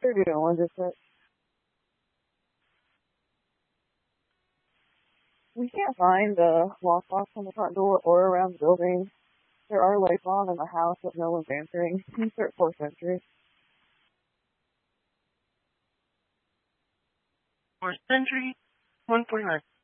they're doing one just that we can't find the lockbox on the front door or around the building. There are lights on in the house, but no one's answering. Insert 4th century. 4th century, 149.